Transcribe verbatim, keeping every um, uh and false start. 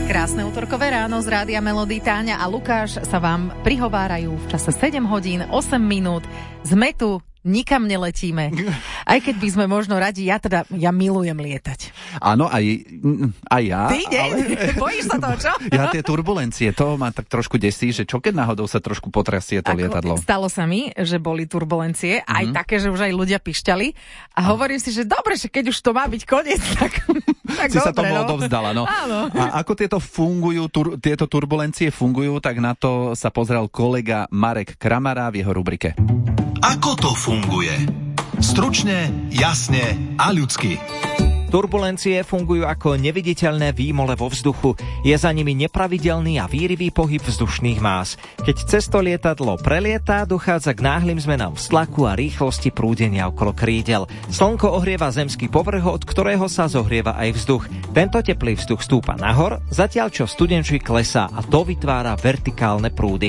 Krásne útorkové ráno z Rádia Melody. Táňa a Lukáš sa vám prihovárajú v čase sedem hodín osem minút. Sme tu, nikam neletíme. Aj keď by sme možno radi, ja teda, ja milujem lietať. Áno, aj, aj ja. Ty nie? Ale... Bojíš sa toho, čo? Ja tie turbulencie, to ma tak trošku desí, že čo keď náhodou sa trošku potrasie to Ako, lietadlo. Stalo sa mi, že boli turbulencie, mm-hmm. aj také, že už aj ľudia pišťali. A oh. hovorím si, že dobre, že keď už to má byť koniec, tak, tak si dobre, sa tomu no. odovzdala, no. Áno. A ako tieto fungujú, tur, tieto turbulencie fungujú, tak na to sa pozrel kolega Marek Kramara v jeho rubrike. Ako to funguje? Stručne, jasne a ľudsky. Turbulencie fungujú ako neviditeľné výmole vo vzduchu. Je za nimi nepravidelný a výrivý pohyb vzdušných más. Keď cez to lietadlo prelietá, dochádza k náhlym zmenám v tlaku a rýchlosti prúdenia okolo krídel. Slnko ohrieva zemský povrch, od ktorého sa zohrieva aj vzduch. Tento teplý vzduch stúpa nahor, zatiaľ čo studenčí klesá a to vytvára vertikálne prúdy.